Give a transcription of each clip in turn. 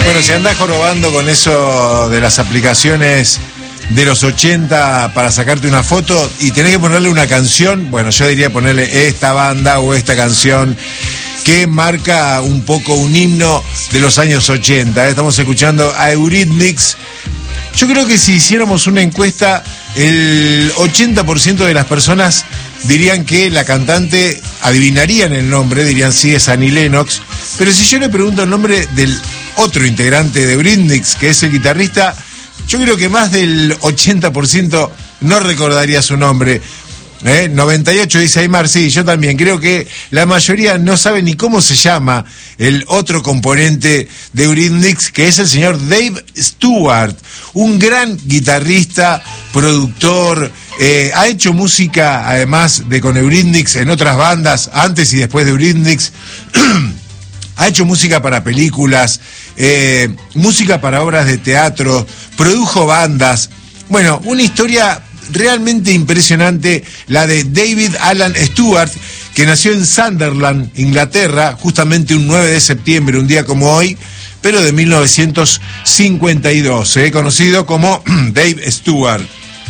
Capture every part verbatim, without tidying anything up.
Bueno, si andás jorobando con eso de las aplicaciones de los ochenta para sacarte una foto y tenés que ponerle una canción, bueno, yo diría ponerle esta banda o esta canción que marca un poco un himno de los años ochenta. Estamos escuchando a Eurythmics. Yo creo que si hiciéramos una encuesta, el ochenta por ciento de las personas dirían que la cantante, adivinarían el nombre, dirían sí, es Annie Lennox. Pero si yo le pregunto el nombre del otro integrante de Eurythmics, que es el guitarrista, yo creo que más del ochenta por ciento no recordaría su nombre. ¿Eh? noventa y ocho dice Aymar, sí, yo también. Creo que la mayoría no sabe ni cómo se llama el otro componente de Eurythmics, que es el señor Dave Stewart, un gran guitarrista, productor, eh, ha hecho música además de con Eurythmics en otras bandas, antes y después de Eurythmics. Ha hecho música para películas, eh, música para obras de teatro, produjo bandas. Bueno, una historia realmente impresionante, la de David Alan Stewart, que nació en Sunderland, Inglaterra, justamente un nueve de septiembre, un día como hoy, pero de mil novecientos cincuenta y dos, eh, conocido como Dave Stewart.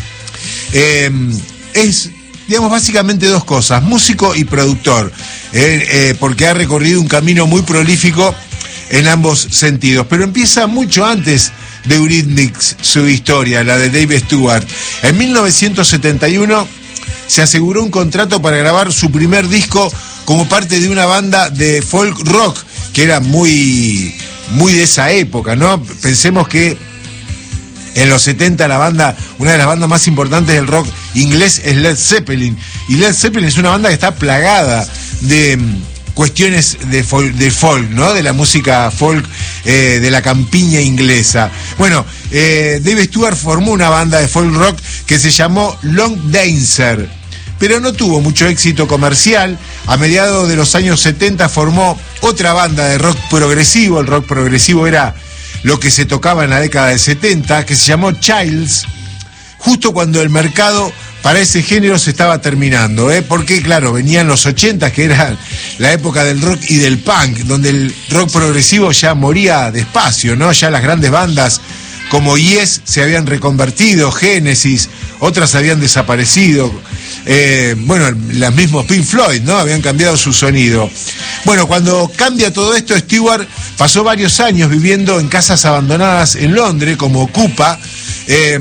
Eh, es, digamos, básicamente dos cosas, músico y productor, eh, eh, porque ha recorrido un camino muy prolífico en ambos sentidos, pero empieza mucho antes de Eurythmics su historia, la de Dave Stewart. En mil novecientos setenta y uno se aseguró un contrato para grabar su primer disco como parte de una banda de folk rock que era muy, muy de esa época, ¿no? Pensemos que en los setenta la banda, una de las bandas más importantes del rock inglés es Led Zeppelin, y Led Zeppelin es una banda que está plagada de cuestiones de folk, de folk, ¿no? De la música folk, eh, de la campiña inglesa. Bueno, eh, Dave Stewart formó una banda de folk rock que se llamó Long Dancer, pero no tuvo mucho éxito comercial. A mediados de los años setenta formó otra banda de rock progresivo. El rock progresivo era lo que se tocaba en la década de setenta, que se llamó Childs, justo cuando el mercado para ese género se estaba terminando, ¿eh? Porque claro, venían los ochenta, que era la época del rock y del punk, donde el rock progresivo ya moría despacio, ¿no? Ya las grandes bandas como Yes se habían reconvertido, Genesis, otras habían desaparecido, eh, bueno, las mismas Pink Floyd, ¿no? Habían cambiado su sonido. Bueno, cuando cambia todo esto, Stewart pasó varios años viviendo en casas abandonadas en Londres, como Ocupa. eh,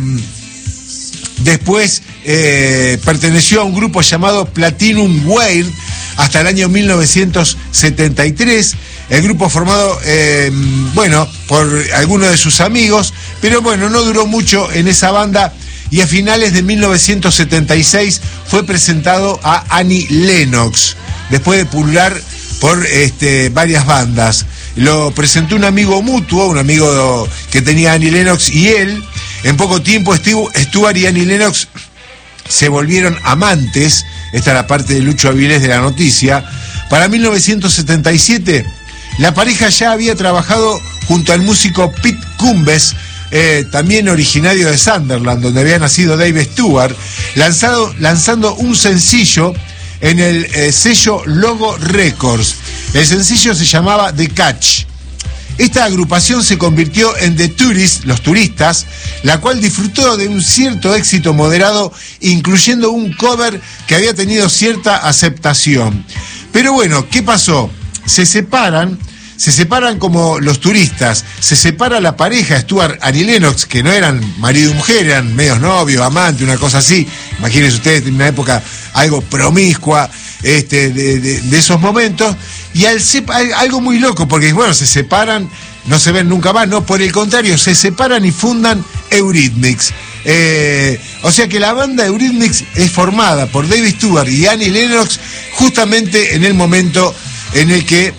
Después eh, perteneció a un grupo llamado Platinum Wave hasta el año mil novecientos setenta y tres. El grupo formado, eh, bueno, por algunos de sus amigos, pero bueno, no duró mucho en esa banda y a finales de mil novecientos setenta y seis fue presentado a Annie Lennox, después de pulular por este, varias bandas. Lo presentó un amigo mutuo, un amigo que tenía Annie Lennox y él. En poco tiempo Stewart y Annie Lennox se volvieron amantes. Esta es la parte de Lucho Avilés de la noticia. Para mil novecientos setenta y siete la pareja ya había trabajado junto al músico Pete Cumbes, eh, también originario de Sunderland, donde había nacido Dave Stewart, lanzado, lanzando un sencillo en el eh, sello Logo Records. El sencillo se llamaba The Catch. Esta agrupación se convirtió en The Tourists, los turistas, la cual disfrutó de un cierto éxito moderado, incluyendo un cover que había tenido cierta aceptación. Pero bueno, ¿qué pasó? Se separan, se separan como los turistas, se separa la pareja, Stewart y Annie Lennox, que no eran marido y mujer, eran medios novios, amantes, una cosa así. Imagínense ustedes, en una época algo promiscua, este, de, de, de esos momentos. Y al algo muy loco, porque bueno, se separan, no se ven nunca más, no, por el contrario, se separan y fundan Eurythmics. Eh, o sea que la banda Eurythmics es formada por Dave Stewart y Annie Lennox justamente en el momento en el que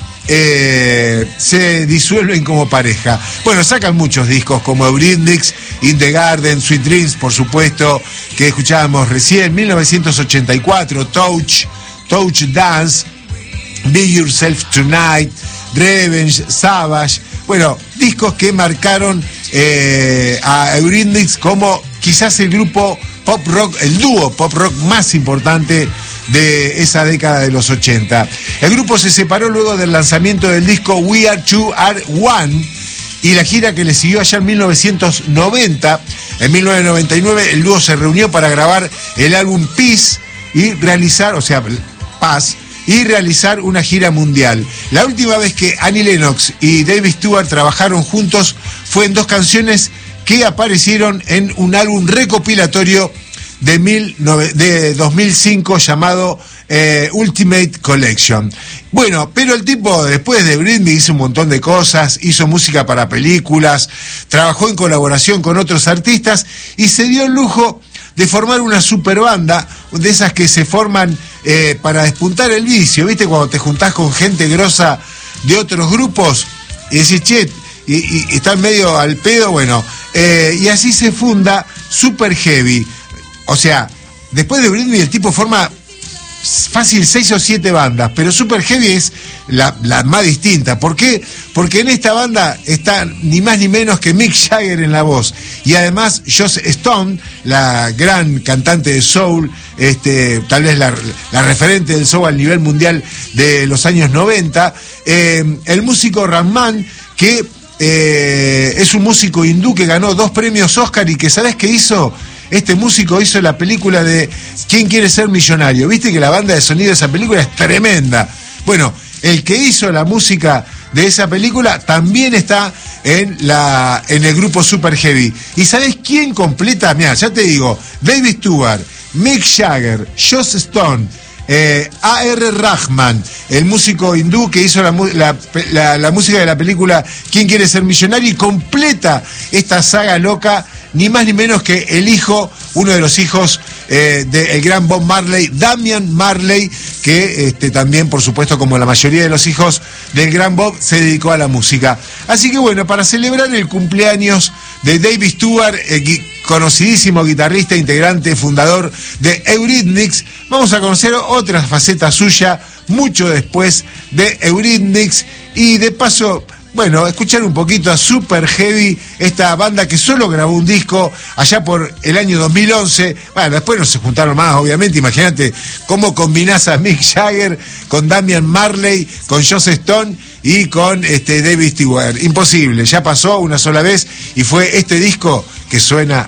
eh, se disuelven como pareja. Bueno, sacan muchos discos como Eurythmics, In the Garden, Sweet Dreams, por supuesto, que escuchábamos recién, mil novecientos ochenta y cuatro, Touch, Touch Dance, Be Yourself Tonight, Revenge, Savage. Bueno, discos que marcaron eh, a Eurythmics como quizás el grupo pop rock, el dúo pop rock más importante de esa década de los ochenta. El grupo se separó luego del lanzamiento del disco We Are Two Are One, y la gira que le siguió allá en mil novecientos noventa. En mil novecientos noventa y nueve el dúo se reunió para grabar el álbum Peace y realizar, o sea, Paz, y realizar una gira mundial. La última vez que Annie Lennox y David Stewart trabajaron juntos fue en dos canciones que aparecieron en un álbum recopilatorio de, mil, de dos mil cinco llamado eh, Ultimate Collection. Bueno, pero el tipo después de Britney hizo un montón de cosas, hizo música para películas, trabajó en colaboración con otros artistas y se dio el lujo de formar una super banda, de esas que se forman eh, para despuntar el vicio, ¿viste? Cuando te juntás con gente grosa de otros grupos y decís, che, y, y, y están medio al pedo, bueno, eh, y así se funda Super Heavy. O sea, después de Britney el tipo forma fácil seis o siete bandas, pero Super Heavy es la, la más distinta. ¿Por qué? Porque en esta banda está ni más ni menos que Mick Jagger en la voz, y además Joss Stone, la gran cantante de soul, este, tal vez la, la referente del soul a nivel mundial de los años noventa, eh, el músico Rahman, que eh, es un músico hindú que ganó dos premios Oscar y que, ¿sabés qué hizo? Este músico hizo la película de ¿Quién quiere ser millonario? Viste que la banda de sonido de esa película es tremenda. Bueno, el que hizo la música de esa película también está en la en el grupo Super Heavy. ¿Y sabés quién completa? Mirá, ya te digo, David Stewart, Mick Jagger, Joss Stone, eh, A R Rahman, el músico hindú que hizo la, la, la, la música de la película ¿Quién quiere ser millonario? Y completa esta saga loca ni más ni menos que el hijo, uno de los hijos eh, del gran Bob Marley, Damian Marley, que este, también, por supuesto, como la mayoría de los hijos del gran Bob, se dedicó a la música. Así que bueno, para celebrar el cumpleaños de David Stewart, eh, conocidísimo guitarrista, integrante, fundador de Eurythmics, vamos a conocer otra faceta suya mucho después de Eurythmics y de paso, bueno, escuchar un poquito a Super Heavy, esta banda que solo grabó un disco allá por el año dos mil once. Bueno, después no se juntaron más, obviamente. Imagínate cómo combinás a Mick Jagger con Damian Marley, con Joss Stone y con este David Stewart. Imposible, ya pasó una sola vez y fue este disco que suena